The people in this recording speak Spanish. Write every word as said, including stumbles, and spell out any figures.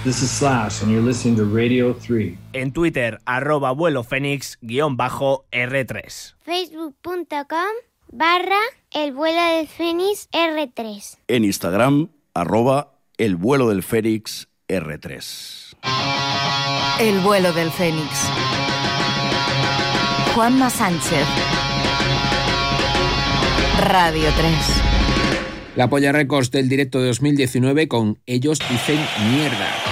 This is Slash, and you're listening to Radio three. En Twitter, arroba vuelo fénix guión bajo R tres. Facebook.com barra el vuelo del Fénix R tres. En Instagram, arroba el vuelo del Fénix R tres. El vuelo del Fénix. Juanma Sánchez. Radio tres. La Polla Records del directo de dos mil diecinueve con Ellos Dicen Mierda.